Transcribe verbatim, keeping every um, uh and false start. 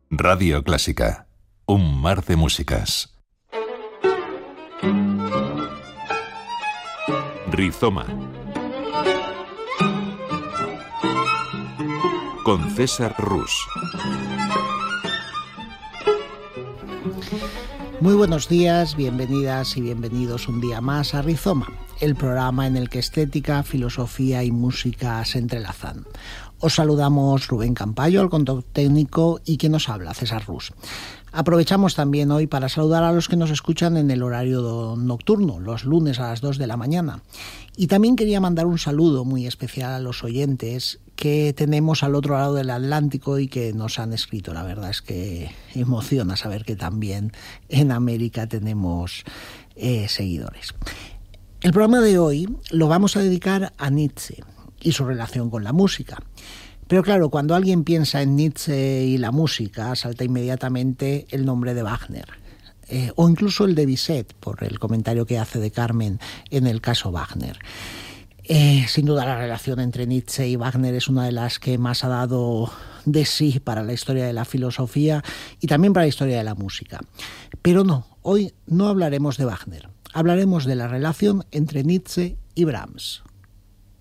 Radio Clásica, un mar de músicas. Rizoma. Con César Rus. Muy buenos días, bienvenidas y bienvenidos un día más a Rizoma, el programa en el que estética, filosofía y música se entrelazan. Os saludamos Rubén Campayo, el control técnico, y quien nos habla, César Rus. Aprovechamos también hoy para saludar a los que nos escuchan en el horario nocturno, los lunes a las dos de la mañana. Y también quería mandar un saludo muy especial a los oyentes que tenemos al otro lado del Atlántico y que nos han escrito. La verdad es que emociona saber que también en América tenemos eh, seguidores. El programa de hoy lo vamos a dedicar a Nietzsche y su relación con la música. Pero claro, cuando alguien piensa en Nietzsche y la música, salta inmediatamente el nombre de Wagner, eh, o incluso el de Bizet, por el comentario que hace de Carmen en el caso Wagner. Eh, sin duda la relación entre Nietzsche y Wagner es una de las que más ha dado de sí para la historia de la filosofía y también para la historia de la música. Pero no, hoy no hablaremos de Wagner, hablaremos de la relación entre Nietzsche y Brahms.